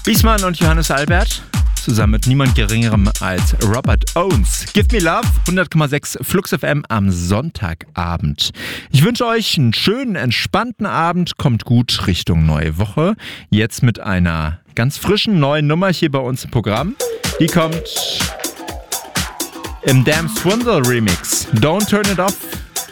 Wiesmann und Johannes Albert, zusammen mit niemand Geringerem als Robert Owens. Give Me Love, 100,6 Flux FM am Sonntagabend. Ich wünsche euch einen schönen, entspannten Abend. Kommt gut Richtung neue Woche. Jetzt mit einer ganz frischen neuen Nummer hier bei uns im Programm. Die kommt im Damn Swindle Remix. Don't Turn It Off.